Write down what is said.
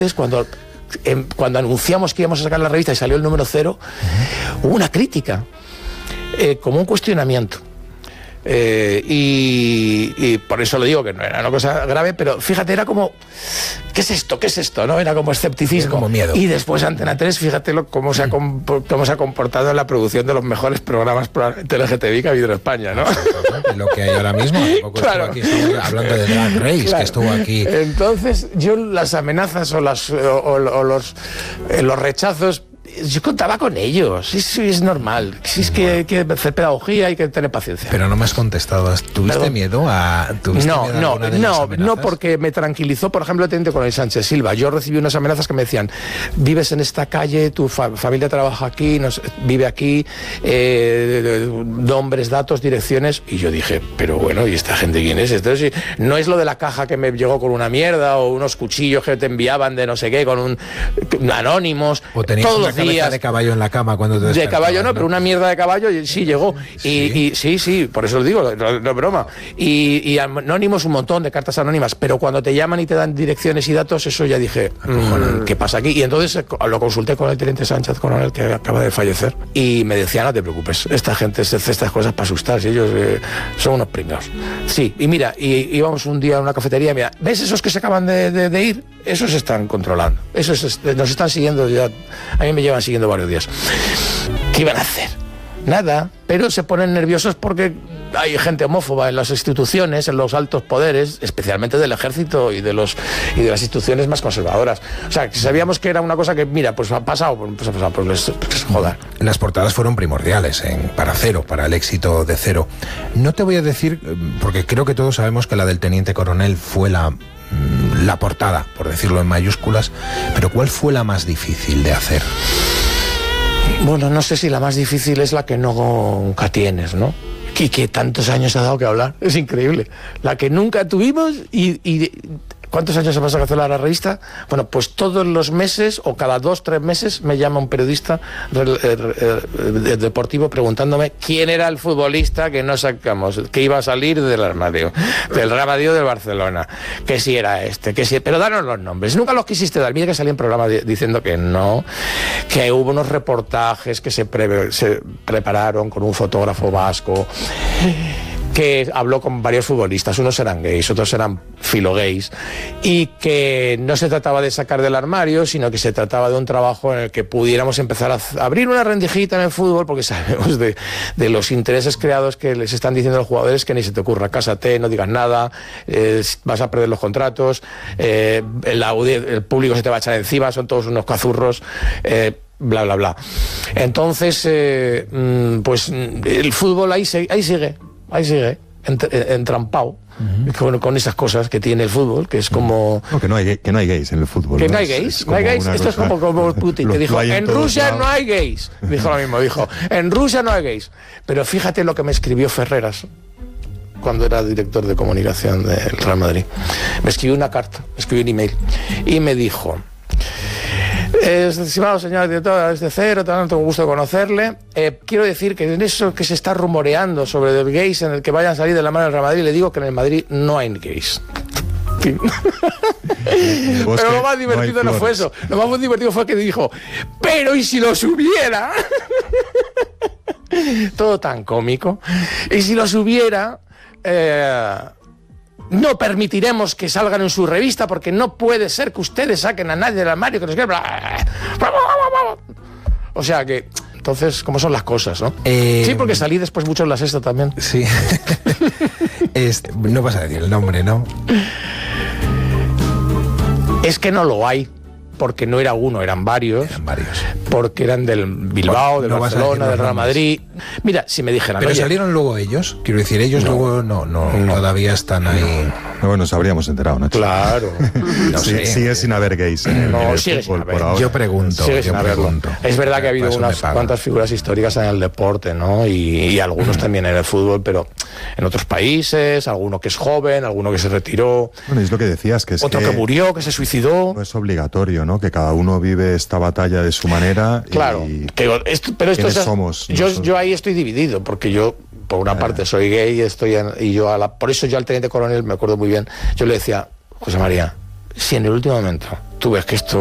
cuando anunciamos que íbamos a sacar la revista y salió el número 0, hubo una crítica, como un cuestionamiento. Y por eso lo digo, que no era una cosa grave, pero fíjate, era como, ¿qué es esto? ¿Qué es esto? ¿No? Era como escepticismo, como miedo. Y después Antena 3, fíjate cómo se ha comportado en la producción de los mejores programas de LGTBI que ha habido en España, ¿no? Lo que hay ahora mismo. Claro. Aquí estamos hablando de Drag Race, claro, que estuvo aquí. Entonces, yo las amenazas o los rechazos, yo contaba con ellos. Sí, es normal. Sí, es que hay que hacer pedagogía, hay que tener paciencia. Pero no me has contestado. ¿Tuviste miedo a...? No, porque me tranquilizó, por ejemplo, el teniente coronel Sánchez Silva. Yo recibí unas amenazas que me decían: vives en esta calle, tu familia trabaja aquí, vive aquí, nombres, datos, direcciones. Y yo dije, pero bueno, ¿y esta gente quién es? Entonces, no es lo de la caja que me llegó con una mierda, o unos cuchillos que te enviaban de no sé qué, con anónimos. O tenías una cabeza de caballo en la cama cuando te despertabas. De caballo no, pero una mierda de caballo sí llegó. Y sí, por eso lo digo, no es broma. Y anónimos, un montón de cartas anónimas, pero cuando te llaman y te dan direcciones y datos, eso ya dije, ¿qué pasa aquí? Y entonces lo consulté con el teniente Sánchez Coronel, que acaba de fallecer, y me decía, no te preocupes, esta gente se hace estas cosas para asustar, si ellos son unos pringados. Sí, y mira, íbamos un día a una cafetería, mira, ¿ves esos que se acaban de ir? Esos se están controlando, nos están siguiendo ya, a mí me llevan siguiendo varios días. ¿Qué iban a hacer? Nada, pero se ponen nerviosos porque hay gente homófoba en las instituciones, en los altos poderes, especialmente del ejército y de las instituciones más conservadoras. O sea, que sabíamos que era una cosa que, mira, pues ha pasado, pues les joda. Las portadas fueron primordiales para el éxito de Cero. No te voy a decir, porque creo que todos sabemos que la del teniente coronel fue la portada, por decirlo en mayúsculas, pero ¿cuál fue la más difícil de hacer? Bueno, no sé si la más difícil es la que nunca tienes, ¿no? Y que tantos años ha dado que hablar. Es increíble. La que nunca tuvimos y ¿cuántos años se pasa a hacer la revista? Bueno, pues todos los meses o cada 2-3 meses me llama un periodista deportivo preguntándome quién era el futbolista que no sacamos, que iba a salir del armario, del Real Madrid o del Barcelona, que si era que si, pero danos los nombres. Nunca los quisiste dar. Mira que salí en programa diciendo que no, que hubo unos reportajes que se prepararon con un fotógrafo vasco que habló con varios futbolistas, unos eran gays, otros eran filogays, y que no se trataba de sacar del armario, sino que se trataba de un trabajo en el que pudiéramos empezar a abrir una rendijita en el fútbol, porque sabemos de los intereses creados que les están diciendo a los jugadores que ni se te ocurra, cásate, no digas nada, vas a perder los contratos, el público se te va a echar encima, son todos unos cazurros, bla, bla, bla. Entonces, pues el fútbol ahí sigue, entrampado, con esas cosas que tiene el fútbol, que es como... No, que no hay gays en el fútbol. Que no hay gays, no hay gays. Esto es como Putin, que dijo, en Rusia no hay gays. Dijo lo mismo, en Rusia no hay gays. Pero fíjate lo que me escribió Ferreras cuando era director de comunicación del Real Madrid. Me escribió una carta, me escribió un email, y me dijo: estimado señor director, desde Cero, tanto gusto conocerle. Quiero decir que en eso que se está rumoreando sobre el gays en el que vayan a salir de la mano del Real Madrid, le digo que en el Madrid no hay gays. Pero lo más divertido no fue eso. Lo más divertido fue que dijo: pero ¿y si los hubiera? Todo tan cómico. Y si los hubiera, no permitiremos que salgan en su revista, porque no puede ser que ustedes saquen a nadie del armario, que nos quieran... O sea que, entonces, ¿cómo son las cosas, no? Sí, porque salí después mucho en La Sexta también. Sí. No vas a decir el nombre, ¿no? Es que no lo hay, porque no era uno, eran varios. Porque eran del Bilbao, del Barcelona, del Real Madrid. Mira, si me dijeran... Pero salieron luego ellos. Quiero decir, ellos luego no, todavía están ahí. No, nos habríamos enterado, Nacho. Claro. Sigue sin haber gays en el fútbol por ahora. Yo pregunto. Es verdad que ha habido unas cuantas figuras históricas en el deporte, ¿no? Y algunos también en el fútbol, pero en otros países, alguno que es joven, alguno que se retiró. Bueno, es lo que decías, que es otro que murió, que se suicidó. No es obligatorio, ¿no? Que cada uno vive esta batalla de su manera. Claro, pero esto es... somos yo ahí estoy dividido, porque yo por una parte soy gay, por eso yo al teniente coronel, me acuerdo muy bien, yo le decía: José María, si en el último momento tú ves que esto